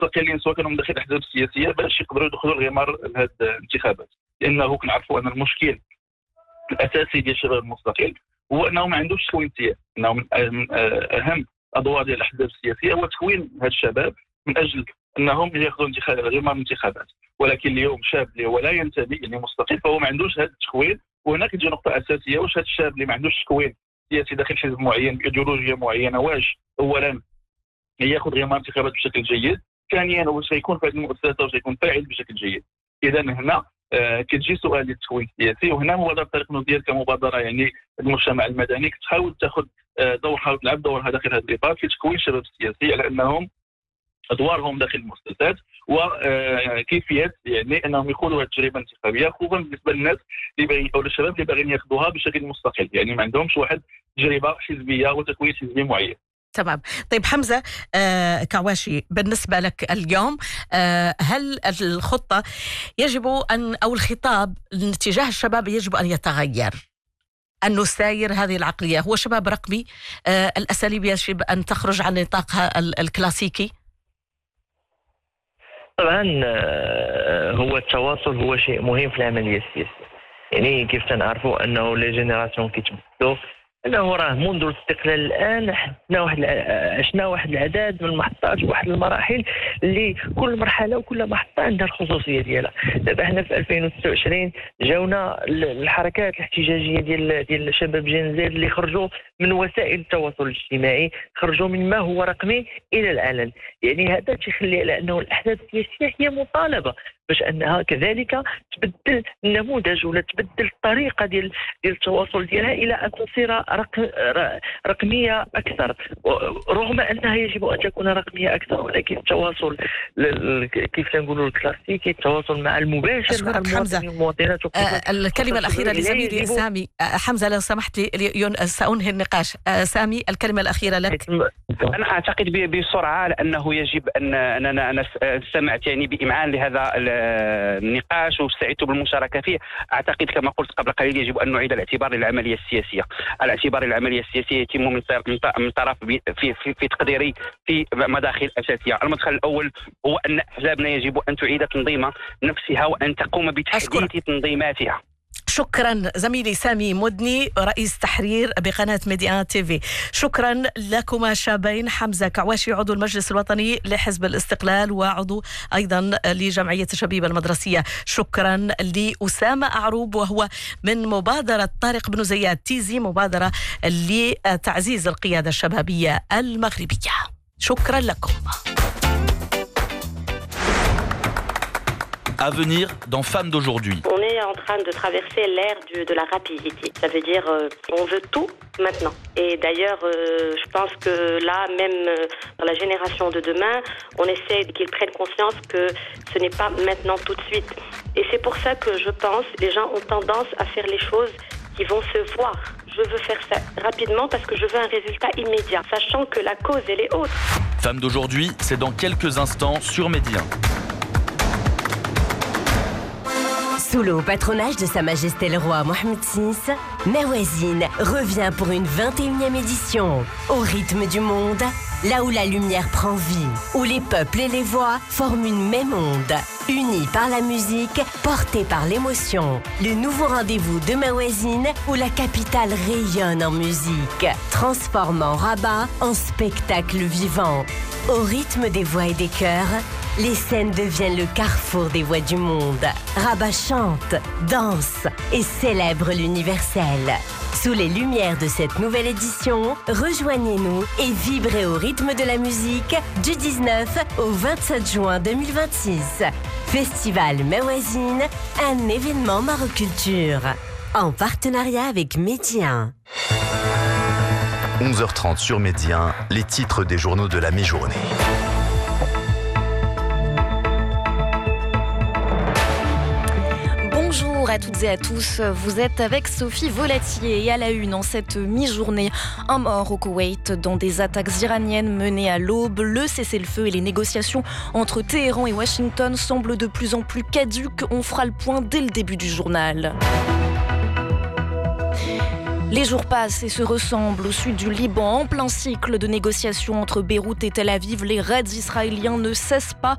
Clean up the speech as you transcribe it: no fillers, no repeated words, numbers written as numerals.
مستقلين سواء كانوا من داخل الاحزاب السياسيه باش يقدروا يدخلوا الغمار لهذه الانتخابات، لانه كنعرفوا ان المشكل الاساسي ديال الشباب المستقل هو انه ما عندوش تكوين سياسي، انه من اهم ادوار ديال الاحزاب السياسيه هو تكوين هذا الشباب من اجل انهم ياخذوا غمار الانتخابات. ولكن اليوم شاب اللي هو لا ينتمي يعني مستقل فهو ما عندوش هذا التكوين، وهنا كتجي نقطه اساسيه: واش هذا الشاب اللي ما عندوش تكوين سياسي داخل حزب معين بايديولوجيا معينه واش اولا ياخذ غمار الانتخابات بشكل جيد، ثانيا واش غيكون في هذه المؤسسه واش غيكون فاعل بشكل جيد. اذا هنا كتجي سؤال ديال التكوين السياسي، وهنا مبادره طريق نوزيال كمبادره يعني المجتمع المدني كتحاول تاخذ دورها وتلعب دورها داخل هذا الاطار في تكوين الشباب السياسي على انهم ادوارهم داخل المؤسسات وكيفيه يعني انهم يخوضوا هذه التجربه الانتخابيه، خصوصا بالنسبه للناس اللي او للشباب اللي باغيين ياخذوها بشكل مستقل، يعني ما عندهمش واحد تجربه حزبيه وتكوين حزبي معين. تمام. طيب حمزة كعواشي، بالنسبة لك اليوم هل الخطة يجب أن أو الخطاب تجاه الشباب يجب أن يتغير؟ أن نساير هذه العقلية، هو شباب رقمي، الأساليب يجب أن تخرج عن نطاقها الكلاسيكي؟ طبعا هو التواصل هو شيء مهم في العملية السياسية. يعني كيف تنعرفوا أنه لي جينيراسيون كيتبدلوا، انه راه منذ الاستقلال الان عشنا واحد العدد من المحطات وواحد المراحل اللي كل مرحله وكل محطه عندها الخصوصيه ديالها. دابا حنا في 2026 جاونا الحركات الاحتجاجيه ديال الشباب جين زيد اللي خرجوا من وسائل التواصل الاجتماعي، خرجوا من ما هو رقمي الى العلن. يعني هذا تيخلي على انه الاحداث السياسيه هي مطالبه باش انها كذلك تبدل النموذج ولا تبدل الطريقه ديال التواصل ديالها الى ان تصير رقميه اكثر، رغم انها يجب ان تكون رقميه اكثر، ولكن التواصل كيف تنقولوا الكلاسيكي، التواصل مع المباشر مع المواطنين والمواطنات. الكلمه الاخيره لزميلي سامي. حمزه لو سمحت لي سأنهي النقاش. سامي الكلمه الاخيره لك. انا اعتقد بسرعه لانه يجب ان استمعت يعني بامعان لهذا النقاش وسعدت بالمشاركه فيه. اعتقد كما قلت قبل قليل يجب ان نعيد الاعتبار للعمليه السياسيه. الاعتبار للعمليه السياسيه يتم من طرف في تقديري في مداخل اساسيه. المدخل الاول هو ان احزابنا يجب ان تعيد تنظيم نفسها وان تقوم بتحديث تنظيماتها. شكرا زميلي سامي مدني رئيس تحرير بقناة ميديان تيفي. شكرا لكما شابين، حمزة كعواشي عضو المجلس الوطني لحزب الاستقلال وعضو أيضا لجمعية الشبيبة المدرسية. شكرا لأسامة أعروب وهو من مبادرة طارق بن زياد تيزي، مبادرة لتعزيز القيادة الشبابية المغربية. شكرا لكم. À venir dans Femmes d'aujourd'hui. On est en train de traverser l'ère de la rapidité. Ça veut dire on veut tout maintenant. Et d'ailleurs, je pense que là, même dans la génération de demain, on essaie qu'ils prennent conscience que ce n'est pas maintenant tout de suite. Et c'est pour ça que je pense que les gens ont tendance à faire les choses qui vont se voir. Je veux faire ça rapidement parce que je veux un résultat immédiat, sachant que la cause, elle est autre. Femmes d'aujourd'hui, c'est dans quelques instants sur Média. Sous le patronage de Sa Majesté le Roi Mohammed VI, Mawazine revient pour une 21e édition. Au rythme du monde, là où la lumière prend vie, où les peuples et les voix forment une même onde, unis par la musique, portés par l'émotion. Le nouveau rendez-vous de Mawazine, où la capitale rayonne en musique, transformant Rabat en spectacle vivant. Au rythme des voix et des chœurs, les scènes deviennent le carrefour des voix du monde. Rabat chante, danse et célèbre l'universel. Sous les lumières de cette nouvelle édition, rejoignez-nous et vibrez au rythme de la musique du 19 au 27 juin 2026. Festival Mawazine, un événement maroculture. En partenariat avec Média. 11h30 sur Média, les titres des journaux de la mi-journée. Bonjour à toutes et à tous, vous êtes avec Sophie Volatier et à la une en cette mi-journée, un mort au Koweït dans des attaques iraniennes menées à l'aube. Le cessez-le-feu et les négociations entre Téhéran et Washington semblent de plus en plus caduques. On fera le point dès le début du journal. Les jours passent et se ressemblent au sud du Liban. En plein cycle de négociations entre Beyrouth et Tel Aviv, les raids israéliens ne cessent pas.